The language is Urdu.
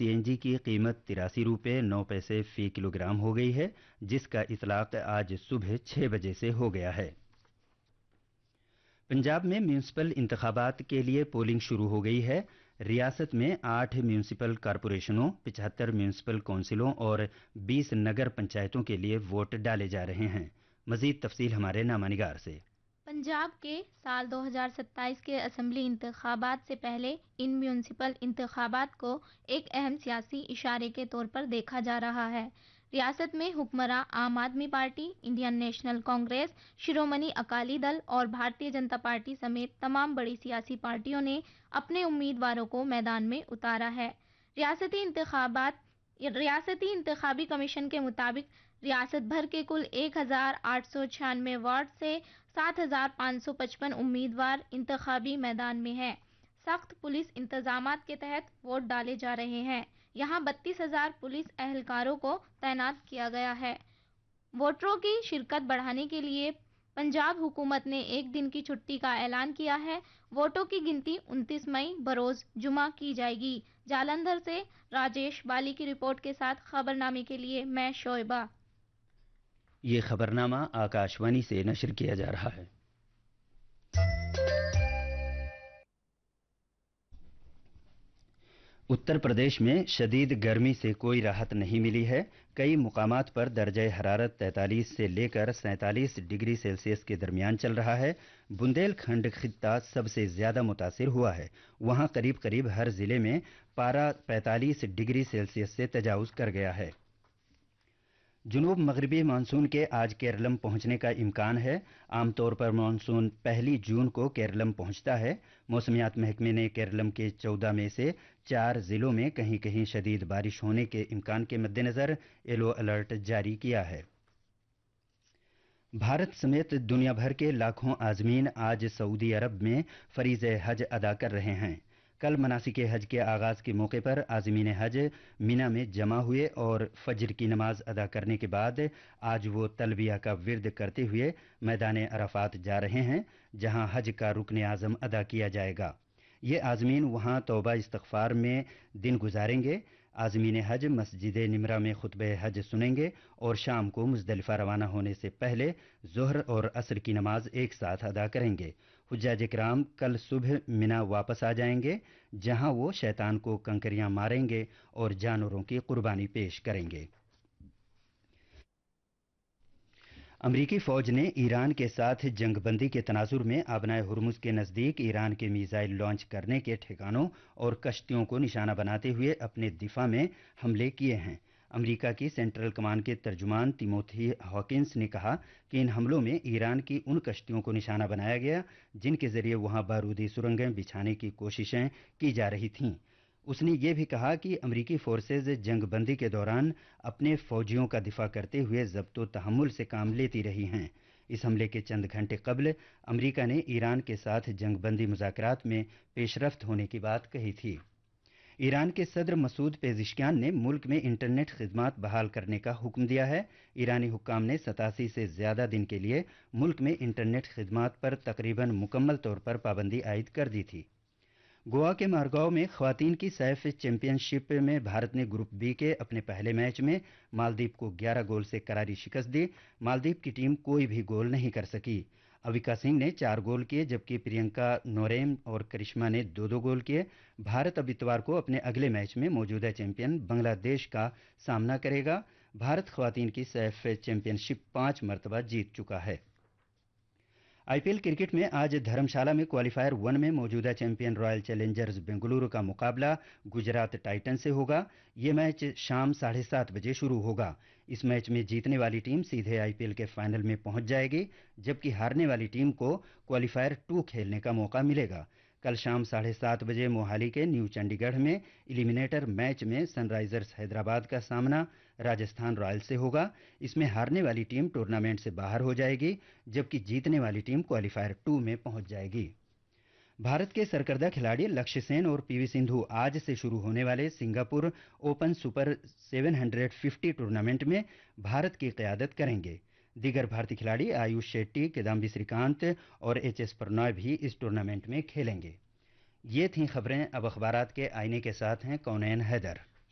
CNG کی قیمت 83 روپے 9 پیسے فی کلو گرام ہو گئی ہے، جس کا اطلاق آج صبح 6 بجے سے ہو گیا ہے۔ پنجاب میں میونسپل انتخابات کے لیے پولنگ شروع ہو گئی ہے۔ ریاست میں 8 میونسپل کارپوریشنوں، 75 میونسپل کونسلوں اور 20 نگر پنچایتوں کے لیے ووٹ ڈالے جا رہے ہیں۔ مزید تفصیل ہمارے نامہ نگار سے۔ پنجاب کے سال 2027 کے اسمبلی انتخابات سے پہلے ان میونسپل انتخابات کو ایک اہم سیاسی اشارے کے طور پر دیکھا جا رہا ہے۔ ریاست میں حکمراں عام آدمی پارٹی، انڈین نیشنل کانگریس، شرومنی اکالی دل اور بھارتیہ جنتا پارٹی سمیت تمام بڑی سیاسی پارٹیوں نے اپنے امیدواروں کو میدان میں اتارا ہے۔ ریاستی انتخابی کمیشن کے مطابق ریاست بھر کے کل 1896 وارڈ سے 7555 امیدوار انتخابی میدان میں ہیں۔ سخت پولیس انتظامات کے تحت ووٹ ڈالے جا رہے ہیں۔ یہاں 32,000 پولیس اہلکاروں کو تعینات کیا گیا ہے۔ ووٹروں کی شرکت بڑھانے کے لیے پنجاب حکومت نے ایک دن کی چھٹی کا اعلان کیا ہے۔ ووٹوں کی گنتی 29 مئی بروز جمعہ کی جائے گی۔ جالندھر سے راجیش بالی کی رپورٹ کے ساتھ خبرنامے کے لیے میں شعیبہ۔ یہ خبرنامہ آکاشوانی سے نشر کیا جا رہا ہے۔ اتر پردیش میں شدید گرمی سے کوئی راحت نہیں ملی ہے۔ کئی مقامات پر درجہ حرارت 43 سے لے کر 47 ڈگری سیلسیس کے درمیان چل رہا ہے۔ بندیل کھنڈ خطہ سب سے زیادہ متاثر ہوا ہے۔ وہاں قریب ہر ضلع میں پارہ 45 ڈگری سیلسیس سے تجاوز کر گیا ہے۔ جنوب مغربی مانسون کے آج کیرلم پہنچنے کا امکان ہے۔ عام طور پر مانسون 1 جون کو کیرلم پہنچتا ہے۔ موسمیات محکمے نے کیرلم کے 14 میں سے 4 ضلعوں میں کہیں کہیں شدید بارش ہونے کے امکان کے مد نظر یلو الرٹ جاری کیا ہے۔ بھارت سمیت دنیا بھر کے لاکھوں عازمین آج سعودی عرب میں فریضہ حج ادا کر رہے ہیں۔ کل مناسک حج کے آغاز کے موقع پر عازمین حج مینا میں جمع ہوئے اور فجر کی نماز ادا کرنے کے بعد آج وہ تلبیہ کا ورد کرتے ہوئے میدان عرفات جا رہے ہیں، جہاں حج کا رکن اعظم ادا کیا جائے گا۔ یہ عازمین وہاں توبہ استغفار میں دن گزاریں گے۔ عازمین حج مسجد نمرہ میں خطبہ حج سنیں گے اور شام کو مزدلفہ روانہ ہونے سے پہلے ظہر اور عصر کی نماز ایک ساتھ ادا کریں گے۔ حجاج کرام کل صبح مینا واپس آ جائیں گے، جہاں وہ شیطان کو کنکریاں ماریں گے اور جانوروں کی قربانی پیش کریں گے۔ امریکی فوج نے ایران کے ساتھ جنگ بندی کے تناظر میں آبنائے ہرمز کے نزدیک ایران کے میزائل لانچ کرنے کے ٹھکانوں اور کشتیوں کو نشانہ بناتے ہوئے اپنے دفاع میں حملے کیے ہیں۔ امریکہ کی سینٹرل کمان کے ترجمان تیموتھی ہاکنس نے کہا کہ ان حملوں میں ایران کی ان کشتیوں کو نشانہ بنایا گیا جن کے ذریعے وہاں بارودی سرنگیں بچھانے کی کوششیں کی جا رہی تھیں۔ اس نے یہ بھی کہا کہ امریکی فورسز جنگ بندی کے دوران اپنے فوجیوں کا دفاع کرتے ہوئے ضبط و تحمل سے کام لیتی رہی ہیں۔ اس حملے کے چند گھنٹے قبل امریکہ نے ایران کے ساتھ جنگ بندی مذاکرات میں پیش رفت ہونے کی بات کہی تھی۔ ایران کے صدر مسعود پیزشکیان نے ملک میں انٹرنیٹ خدمات بحال کرنے کا حکم دیا ہے۔ ایرانی حکام نے 87 سے زیادہ دن کے لیے ملک میں انٹرنیٹ خدمات پر تقریباً مکمل طور پر پابندی عائد کر دی تھی۔ گوا کے مارگاؤ میں خواتین کی سیف چیمپئن شپ میں بھارت نے گروپ بی کے اپنے پہلے میچ میں مالدیپ کو 11 گول سے کراری شکست دی۔ مالدیپ کی ٹیم کوئی بھی گول نہیں کر سکی۔ اویکا سنگھ نے 4 گول کیے جبکہ پرینکا نوریم اور کرشمہ نے 2 گول کیے۔ بھارت اب اتوار کو اپنے اگلے میچ میں موجودہ چیمپئن بنگلہ دیش کا سامنا کرے گا۔ بھارت خواتین کی سیف چیمپئن شپ 5 مرتبہ جیت چکا ہے۔ آئی پی ایل کرکٹ میں آج دھرمشالہ میں کوالیفائر 1 میں موجودہ چیمپئن رائل چیلنجرز بنگلورو کا مقابلہ گجرات ٹائٹن سے ہوگا۔ یہ میچ شام 7:30 بجے شروع ہوگا۔ اس میچ میں جیتنے والی ٹیم سیدھے آئی پی ایل کے فائنل میں پہنچ جائے گی، جبکہ ہارنے والی ٹیم کو کوالیفائر 2 کھیلنے کا موقع ملے گا۔ کل شام 7:30 بجے موہالی کے نیو چنڈی گڑھ میں ایلیمنیٹر میچ میں سن رائزرز حیدرآباد کا سامنا راجستھان رائلز سے ہوگا۔ اس میں ہارنے والی ٹیم ٹورنامنٹ سے باہر ہو جائے گی، جبکہ جیتنے والی ٹیم کوالیفائر 2 میں پہنچ جائے گی۔ بھارت کے سرکردہ کھلاڑی لکشیہ سین اور پی وی سندھو آج سے شروع ہونے والے سنگاپور اوپن سپر 750 ٹورنامنٹ میں بھارت کی قیادت کریں گے۔ دیگر بھارتی کھلاڑی آیوش شیٹی، کدامبی سری کانت اور ایچ ایس پرنوئے بھی اس ٹورنامنٹ میں کھیلیں گے۔ یہ تھیں خبریں۔ اب اخبارات کے آئینے کے ساتھ ہیں کونین حیدر۔